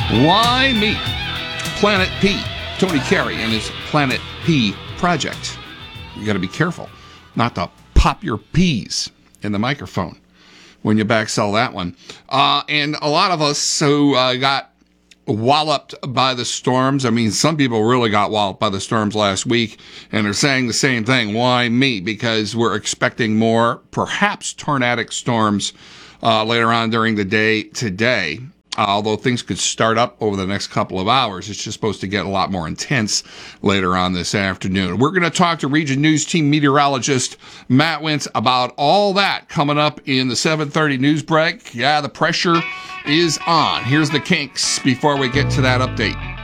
Why me? Planet P. Tony Carey and his Planet P project. You got to be careful not to pop your P's in the microphone when you backsell that one. And a lot of us who got walloped by the storms. I mean, some people really got walloped by the storms last week, and they're saying the same thing. Why me? Because we're expecting more, perhaps tornadic storms later on during the day today. Although things could start up over the next couple of hours, it's just supposed to get a lot more intense later on this afternoon. We're going to talk to Region News Team meteorologist Matt Wentz about all that coming up in the 7:30 news break. Yeah, the pressure is on. Here's the kinks before we get to that update.